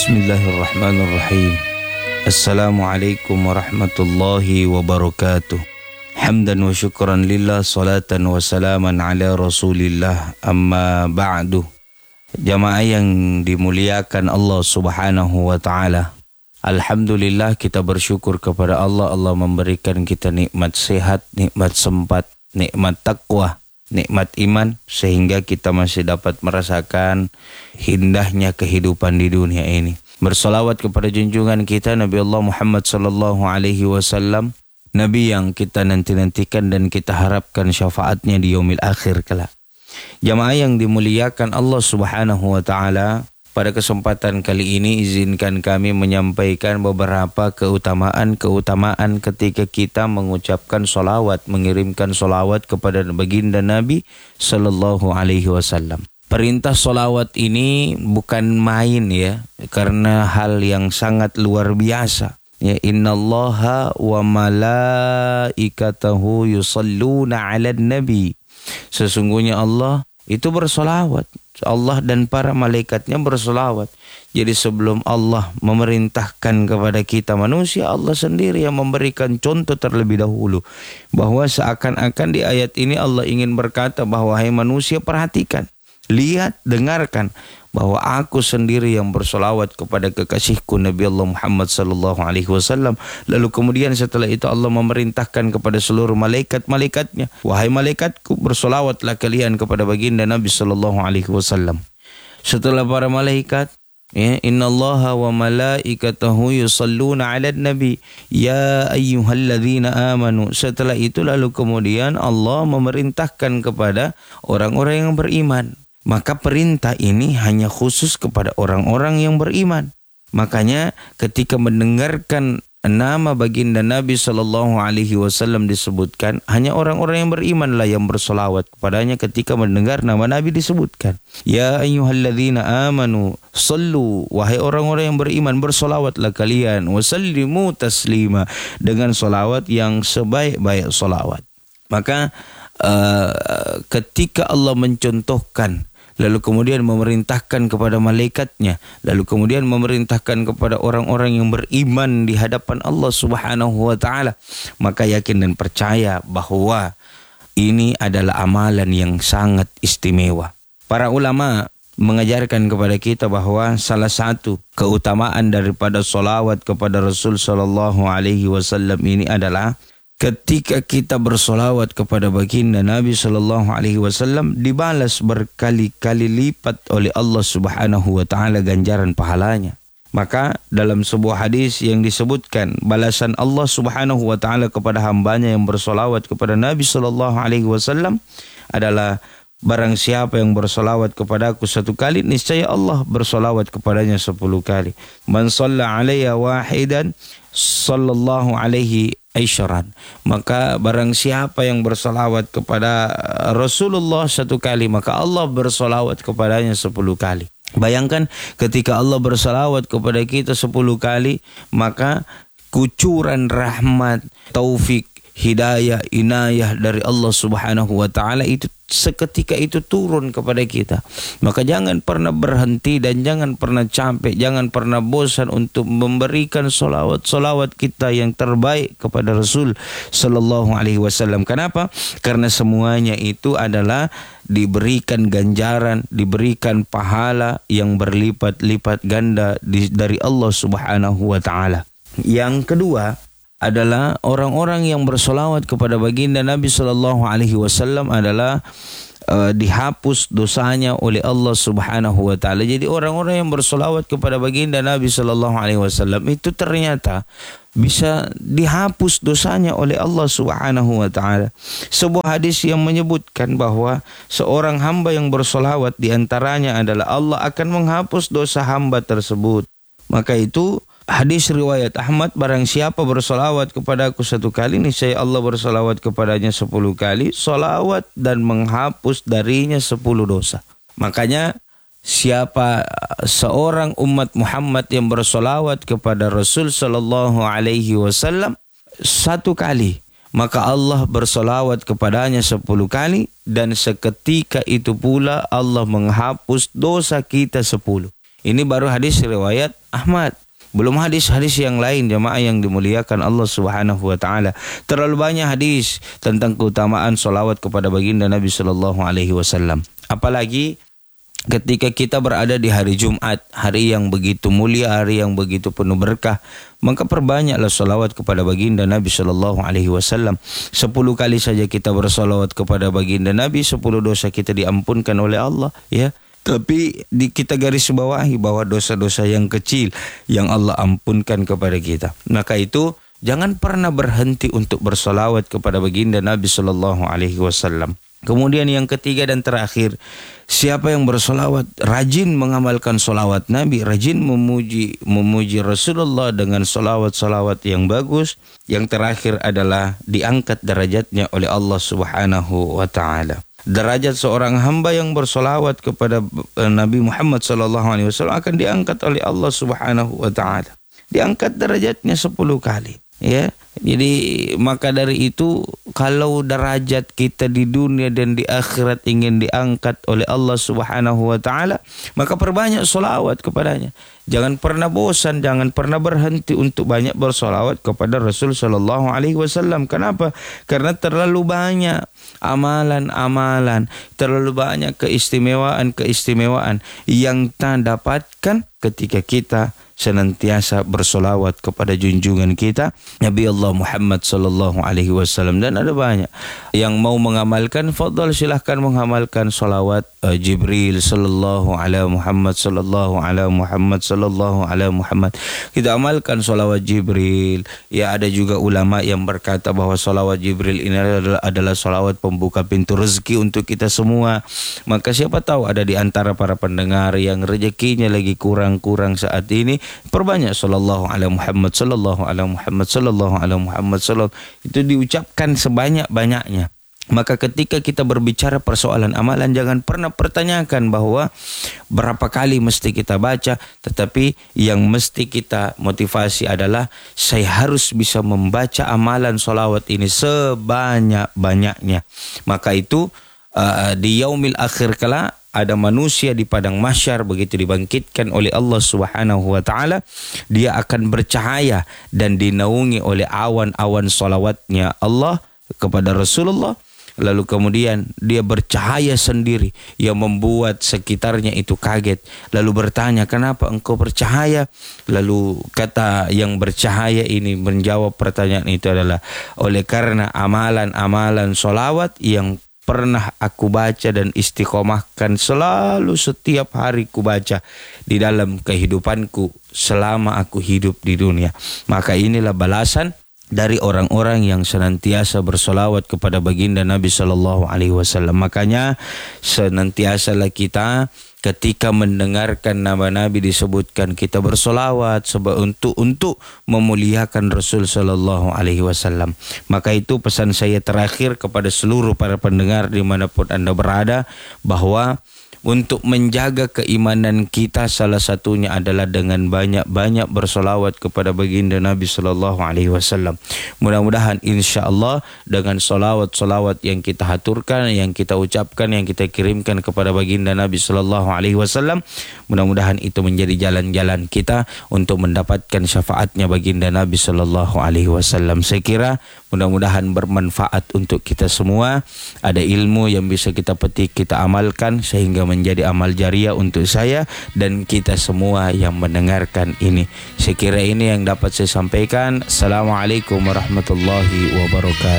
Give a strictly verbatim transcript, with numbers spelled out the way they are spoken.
Bismillahirrahmanirrahim. Assalamualaikum warahmatullahi wabarakatuh. Hamdan wa syukran lillah, salatan wa salaman ala rasulillah, amma ba'du. Jamaah yang dimuliakan Allah subhanahu wa ta'ala, alhamdulillah kita bersyukur kepada Allah. Allah memberikan kita nikmat sehat, nikmat sempat, nikmat taqwa, nikmat iman, sehingga kita masih dapat merasakan indahnya kehidupan di dunia ini. Bersolawat kepada junjungan kita Nabi Allah Muhammad sallallahu alaihi wasallam, Nabi yang kita nanti-nantikan dan kita harapkan syafaatnya di yaumil akhir kelak. Jamaah yang dimuliakan Allah subhanahu wa ta'ala, pada kesempatan kali ini izinkan kami menyampaikan beberapa keutamaan-keutamaan ketika kita mengucapkan solawat, mengirimkan solawat kepada baginda Nabi sallallahu alaihi wasallam. Perintah solawat ini bukan main ya, karena hal yang sangat luar biasa. Ya, innallaha wa malaikatahu yusalluna 'alan nabi. Sesungguhnya Allah itu bersolawat. Allah dan para malaikatnya bersolawat. Jadi sebelum Allah memerintahkan kepada kita manusia, Allah sendiri yang memberikan contoh terlebih dahulu. Bahwa seakan-akan di ayat ini Allah ingin berkata bahwa hai manusia, perhatikan, lihat, dengarkan bahwa aku sendiri yang bersolawat kepada kekasihku Nabi Allah Muhammad sallallahu alaihi wasallam. Lalu kemudian setelah itu Allah memerintahkan kepada seluruh malaikat-malaikatnya, wahai malaikatku, bersolawatlah kalian kepada baginda Nabi sallallahu alaihi wasallam. Setelah para malaikat, ya, innallaha wa malaikatahu yusalluna 'alan nabi ya ayyuhalladzina amanu. Setelah itu lalu kemudian Allah memerintahkan kepada orang-orang yang beriman. Maka perintah ini hanya khusus kepada orang-orang yang beriman. Makanya ketika mendengarkan nama baginda Nabi sallallahu alaihi wasallam disebutkan, hanya orang-orang yang berimanlah yang bersolawat kepadanya ketika mendengar nama Nabi disebutkan. Ya ayyuhalladzina amanu sallu, wahai orang-orang yang beriman, bersolawatlah kalian, wasallimu taslima, dengan solawat yang sebaik-baik solawat. Maka uh, ketika Allah mencontohkan, lalu kemudian memerintahkan kepada malaikatnya, lalu kemudian memerintahkan kepada orang-orang yang beriman di hadapan Allah subhanahu wa ta'ala, maka yakin dan percaya bahwa ini adalah amalan yang sangat istimewa. Para ulama mengajarkan kepada kita bahwa salah satu keutamaan daripada solawat kepada Rasul sallallahu alaihi wasallam ini adalah ketika kita bersolawat kepada baginda Nabi sallallahu alaihi wasallam, dibalas berkali-kali lipat oleh Allah subhanahu wa ta'ala ganjaran pahalanya. Maka dalam sebuah hadis yang disebutkan, balasan Allah subhanahu wa ta'ala kepada hambanya yang bersolawat kepada Nabi sallallahu alaihi wasallam adalah, barang siapa yang bersolawat kepadaku satu kali, niscaya Allah bersolawat kepadanya sepuluh kali. Man shalla alayya wahidan sallallahu alaihi aisyaran. Maka barang siapa yang bersolawat kepada Rasulullah satu kali, maka Allah bersolawat kepadanya sepuluh kali. Bayangkan ketika Allah bersolawat kepada kita sepuluh kali, maka kucuran rahmat, taufik, hidayah, inayah dari Allah subhanahu wa ta'ala itu seketika itu turun kepada kita. Maka jangan pernah berhenti dan jangan pernah capek, jangan pernah bosan untuk memberikan solawat-solawat kita yang terbaik kepada Rasul sallallahu alaihi wasallam. Kenapa? Karena semuanya itu adalah diberikan ganjaran, diberikan pahala yang berlipat-lipat ganda dari Allah subhanahu wa ta'ala. Yang kedua adalah orang-orang yang bersolawat kepada baginda Nabi sallallahu alaihi wasallam adalah uh, dihapus dosanya oleh Allah subhanahu wa ta'ala. Jadi orang-orang yang bersolawat kepada baginda Nabi sallallahu alaihi wasallam itu ternyata bisa dihapus dosanya oleh Allah subhanahu wa ta'ala. Sebuah hadis yang menyebutkan bahwa seorang hamba yang bersolawat, diantaranya adalah Allah akan menghapus dosa hamba tersebut. Maka itu hadis riwayat Ahmad, barang siapa bersolawat kepadaku satu kali, niscaya Allah bersolawat kepadanya sepuluh kali, solawat dan menghapus darinya sepuluh dosa. Makanya siapa seorang umat Muhammad yang bersolawat kepada Rasul sallallahu alaihi wasallam satu kali, maka Allah bersolawat kepadanya sepuluh kali, dan seketika itu pula Allah menghapus dosa kita sepuluh. Ini baru hadis riwayat Ahmad. Belum hadis-hadis yang lain jamaah yang dimuliakan Allah Subhanahu wa taala. Terlalu banyak hadis tentang keutamaan solawat kepada baginda Nabi sallallahu alaihi wasallam. Apalagi ketika kita berada di hari Jumat, hari yang begitu mulia, hari yang begitu penuh berkah, maka perbanyaklah solawat kepada baginda Nabi sallallahu alaihi wasallam. Sepuluh kali saja kita bersolawat kepada baginda Nabi, sepuluh dosa kita diampunkan oleh Allah, ya. Tapi di, kita garis bawahi bahwa dosa-dosa yang kecil yang Allah ampunkan kepada kita. Maka itu jangan pernah berhenti untuk bersolawat kepada baginda Nabi sallallahu alaihi wasallam. Kemudian yang ketiga dan terakhir, siapa yang bersolawat, rajin mengamalkan solawat Nabi, rajin memuji memuji Rasulullah dengan solawat-solawat yang bagus. Yang terakhir adalah diangkat derajatnya oleh Allah Subhanahu wa taala. Derajat seorang hamba yang bersolawat kepada Nabi Muhammad sallallahu alaihi wasallam akan diangkat oleh Allah Subhanahu wa taala. Diangkat derajatnya sepuluh kali, ya. Jadi maka dari itu kalau derajat kita di dunia dan di akhirat ingin diangkat oleh Allah Subhanahu wa taala, maka perbanyak solawat kepadanya. Jangan pernah bosan, jangan pernah berhenti untuk banyak bersolawat kepada Rasul sallallahu alaihi wasallam. Kenapa? Karena terlalu banyak amalan-amalan, terlalu banyak keistimewaan-keistimewaan yang kita dapatkan ketika kita senantiasa bersolawat kepada junjungan kita Nabi Allah Muhammad sallallahu alaihi wasallam. Dan ada banyak yang mau mengamalkan, fadhal silahkan mengamalkan solawat uh, Jibril sallallahu alaihi Muhammad sallallahu alaihi Muhammad sallallahu alaihi Muhammad. Kita amalkan solawat Jibril. Ya, ada juga ulama yang berkata bahwa solawat Jibril ini adalah, adalah solawat pembuka pintu rezeki untuk kita semua. Maka siapa tahu ada di antara para pendengar yang rezekinya lagi kurang-kurang saat ini, perbanyak sallallahu alaihi Muhammad sallallahu alaihi Muhammad sallallahu alaihi Muhammad sallallahu, itu diucapkan sebanyak-banyaknya. Maka ketika kita berbicara persoalan amalan, jangan pernah pertanyakan bahwa berapa kali mesti kita baca, tetapi yang mesti kita motivasi adalah saya harus bisa membaca amalan solawat ini sebanyak-banyaknya. Maka itu uh, di yaumil akhir kala ada manusia di padang mahsyar, begitu dibangkitkan oleh Allah Subhanahu wa taala, dia akan bercahaya dan dinaungi oleh awan-awan salawatnya Allah kepada Rasulullah. Lalu kemudian dia bercahaya sendiri yang membuat sekitarnya itu kaget. Lalu bertanya, kenapa engkau bercahaya? Lalu kata yang bercahaya ini menjawab pertanyaan itu adalah, oleh karena amalan-amalan solawat yang pernah aku baca dan istiqomahkan selalu setiap hari ku baca di dalam kehidupanku selama aku hidup di dunia. Maka inilah balasan dari orang-orang yang senantiasa bersolawat kepada baginda Nabi sallallahu alaihi wasallam. Makanya senantiasalah kita ketika mendengarkan nama Nabi disebutkan, kita bersolawat sebab untuk untuk memuliakan Rasul sallallahu alaihi wasallam. Maka itu pesan saya terakhir kepada seluruh para pendengar dimanapun Anda berada, bahwa untuk menjaga keimanan kita salah satunya adalah dengan banyak-banyak bersolawat kepada baginda Nabi sallallahu alaihi wasallam. Mudah-mudahan insya-Allah dengan solawat-solawat yang kita haturkan, yang kita ucapkan, yang kita kirimkan kepada baginda Nabi sallallahu alaihi wasallam, mudah-mudahan itu menjadi jalan-jalan kita untuk mendapatkan syafaatnya baginda Nabi sallallahu alaihi wasallam. Saya kira mudah-mudahan bermanfaat untuk kita semua. Ada ilmu yang bisa kita petik, kita amalkan sehingga menjadi amal jariah untuk saya dan kita semua yang mendengarkan ini. Saya kira ini yang dapat saya sampaikan. Assalamualaikum warahmatullahi wabarakatuh.